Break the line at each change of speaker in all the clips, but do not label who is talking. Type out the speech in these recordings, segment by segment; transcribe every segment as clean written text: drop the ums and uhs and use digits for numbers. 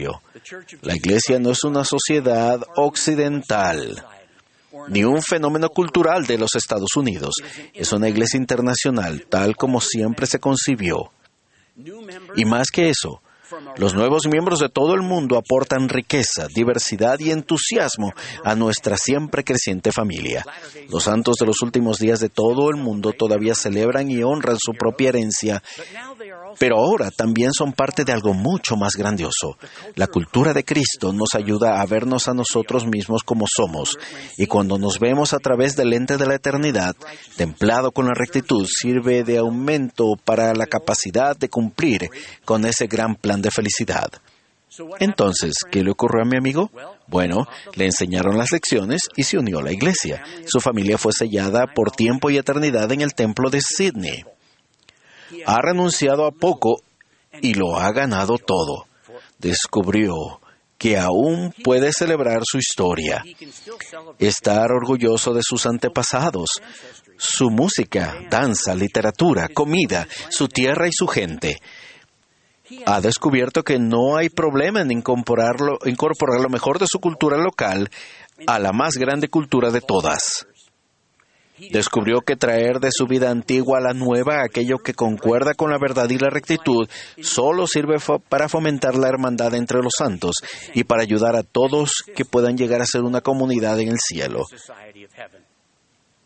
Evangelio. La Iglesia no es una sociedad occidental, ni un fenómeno cultural de los Estados Unidos. Es una iglesia internacional, tal como siempre se concibió. Y más que eso, los nuevos miembros de todo el mundo aportan riqueza, diversidad y entusiasmo a nuestra siempre creciente familia. Los santos de los últimos días de todo el mundo todavía celebran y honran su propia herencia, pero ahora también son parte de algo mucho más grandioso. La cultura de Cristo nos ayuda a vernos a nosotros mismos como somos, y cuando nos vemos a través del lente de la eternidad, templado con la rectitud, sirve de aumento para la capacidad de cumplir con ese gran plan de felicidad. Entonces, ¿qué le ocurrió a mi amigo? Bueno, le enseñaron las lecciones y se unió a la iglesia. Su familia fue sellada por tiempo y eternidad en el templo de Sydney. Ha renunciado a poco y lo ha ganado todo. Descubrió que aún puede celebrar su historia, estar orgulloso de sus antepasados, su música, danza, literatura, comida, su tierra y su gente. Ha descubierto que no hay problema en incorporar lo mejor de su cultura local a la más grande cultura de todas. Descubrió que traer de su vida antigua a la nueva aquello que concuerda con la verdad y la rectitud solo sirve para fomentar la hermandad entre los santos y para ayudar a todos que puedan llegar a ser una comunidad en el cielo.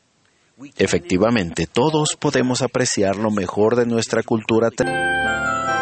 Efectivamente, todos podemos apreciar lo mejor de nuestra cultura.